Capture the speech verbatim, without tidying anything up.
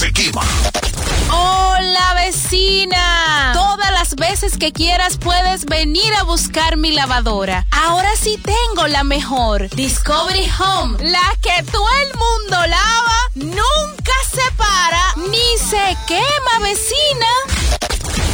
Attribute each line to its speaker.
Speaker 1: se quema.
Speaker 2: Hola, vecina. Todas las veces que quieras puedes venir a buscar mi lavadora. Ahora sí tengo la mejor, Discovery Home, la que todo el mundo lava, nunca se para ni se quema, vecina.